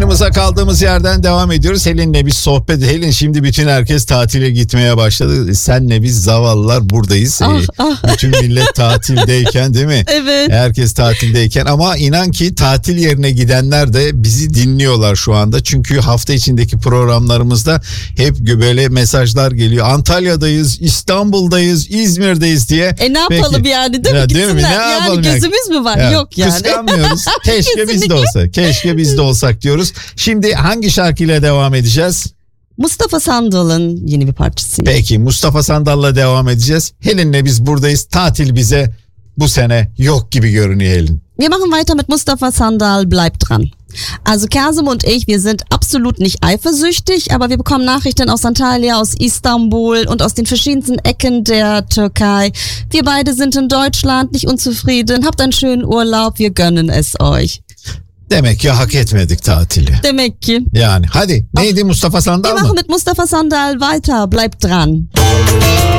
Yayınımıza kaldığımız yerden devam ediyoruz. Helin'le biz sohbet. Helin, şimdi bütün herkes tatile gitmeye başladı. Senle biz zavallılar buradayız. Bütün millet tatildeyken, değil mi? Evet. Herkes tatildeyken, ama inan ki tatil yerine gidenler de bizi dinliyorlar şu anda. Çünkü hafta içindeki programlarımızda hep böyle mesajlar geliyor. Antalya'dayız, İstanbul'dayız, İzmir'deyiz diye. Ne yapalım yani, değil mi? Değil mi? Ne Yani yapalım gözümüz mü var? Evet, Yok yani. kıskanmıyoruz. Keşke biz de Kesinlikle. olsa. Keşke biz de olsak diyoruz. Şimdi hangi şarkıyla devam edeceğiz? Mustafa Sandal'ın yeni bir parçası. Peki, Mustafa Sandal'la devam edeceğiz. Helin'le biz buradayız. Tatil bize bu sene yok gibi görünüyor Helin. Wir machen weiter mit Mustafa Sandal, bleibt dran. Also Kasım und ich, wir sind absolut nicht eifersüchtig, aber wir bekommen Nachrichten aus Antalya, aus Istanbul und aus den verschiedensten Ecken der Türkei. Wir beide sind in Deutschland nicht unzufrieden. Habt einen schönen Urlaub, wir gönnen es euch. Demek ki hak etmedik tatili. Demek ki. Yani hadi, neydi, Mustafa Sandal Wir mı? machen mit Mustafa Sandal weiter, bleibt dran.